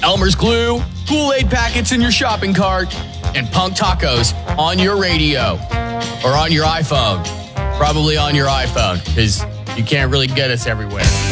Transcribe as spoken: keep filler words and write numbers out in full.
Elmer's Glue, Kool-Aid packets in your shopping cart, and Punk Tacos on your radio or on your iPhone. Probably on your iPhone, because you can't really get us everywhere.